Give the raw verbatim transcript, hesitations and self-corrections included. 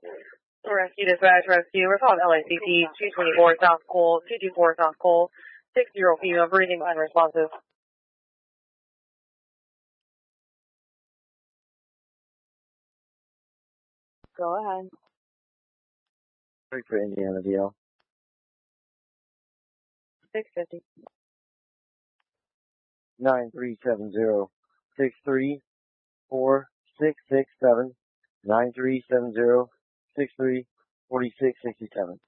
Rescue dispatch, rescue. We're calling L A C P two twenty-four South Cole, two two four South Cole, six zero female, breathing unresponsive. Go ahead. Break for Indiana V L. six fifty. Nine three seven zero six three four six six seven. Nine three seven zero six three forty six sixty seven.